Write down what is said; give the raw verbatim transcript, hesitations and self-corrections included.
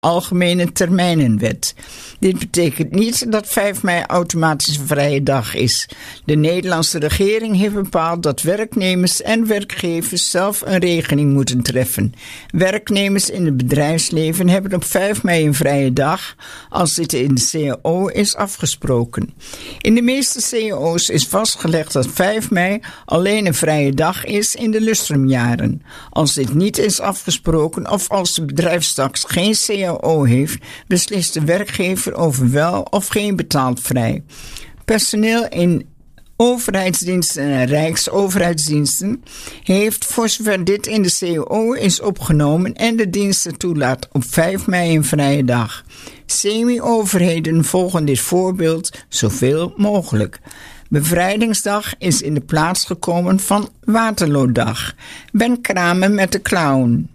Algemene Termijnenwet. Dit betekent niet dat vijf mei automatisch een vrije dag is. De Nederlandse regering heeft bepaald dat werknemers en werkgevers zelf een regeling moeten treffen. Werknemers in het bedrijfsleven hebben op vijf mei een vrije dag als dit in de C A O is afgesproken. In de meeste C A O's is vastgelegd dat vijf mei alleen een vrije dag is in de lustrumjaren. Als dit niet is afgesproken of als de bedrijfstak geen C A O heeft, beslist de werkgever over wel of geen betaald vrij. Personeel in overheidsdiensten en rijksoverheidsdiensten heeft, voor zover dit in de C A O is opgenomen en de diensten toelaat, op vijf mei een vrije dag. Semi-overheden volgen dit voorbeeld zoveel mogelijk. Bevrijdingsdag is in de plaats gekomen van Waterloodag. Ben Kramer met de clown.